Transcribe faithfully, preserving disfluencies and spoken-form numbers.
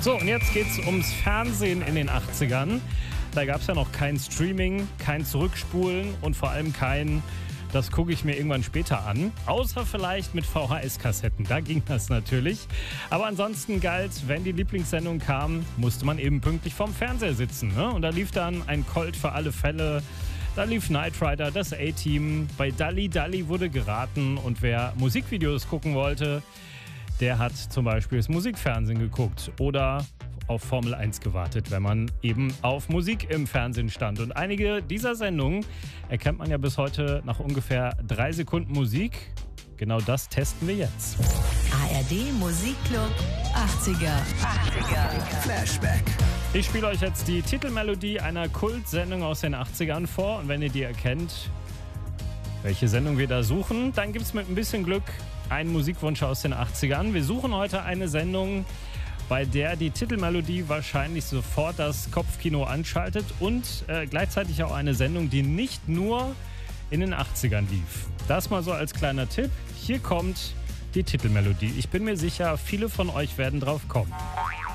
So, und jetzt geht's ums Fernsehen in den achtzigern. Da gab es ja noch kein Streaming, kein Zurückspulen und vor allem kein, das gucke ich mir irgendwann später an. Außer vielleicht mit V H S-Kassetten, da ging das natürlich. Aber ansonsten galt, wenn die Lieblingssendung kam, musste man eben pünktlich vorm Fernseher sitzen. Ne? Und da lief dann ein Colt für alle Fälle. Da lief Knight Rider, das A-Team. Bei Dalli Dalli wurde geraten. Und wer Musikvideos gucken wollte, der hat zum Beispiel das Musikfernsehen geguckt oder auf Formel eins gewartet, wenn man eben auf Musik im Fernsehen stand. Und einige dieser Sendungen erkennt man ja bis heute nach ungefähr drei Sekunden Musik. Genau das testen wir jetzt. A R D Musikclub achtziger. achtziger. Flashback. Ich spiele euch jetzt die Titelmelodie einer Kultsendung aus den achtzigern vor. Und wenn ihr die erkennt, welche Sendung wir da suchen, dann gibt es mit ein bisschen Glück einen Musikwunsch aus den achtzigern. Wir suchen heute eine Sendung, bei der die Titelmelodie wahrscheinlich sofort das Kopfkino anschaltet und äh, gleichzeitig auch eine Sendung, die nicht nur in den achtzigern lief. Das mal so als kleiner Tipp. Hier kommt die Titelmelodie. Ich bin mir sicher, viele von euch werden drauf kommen.